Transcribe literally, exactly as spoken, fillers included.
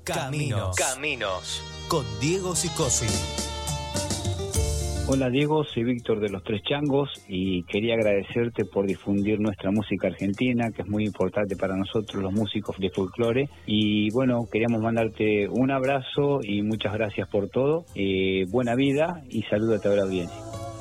Caminos. Caminos. Con Diego Sicosi. Hola Diego, soy Víctor de Los Tres Changos y quería agradecerte por difundir nuestra música argentina, que es muy importante para nosotros los músicos de folclore. Y bueno, queríamos mandarte un abrazo y muchas gracias por todo. Eh, buena vida y salúdate a la audiencia.